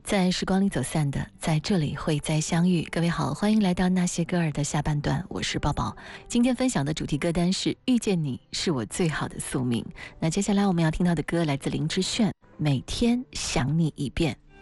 在时光里走散的，在这里会再相遇。各位好，欢迎来到那些歌儿的下半段，我是宝宝。今天分享的主题歌单是遇见你是我最好的宿命。那接下来我们要听到的歌来自林志炫，每天想你一遍。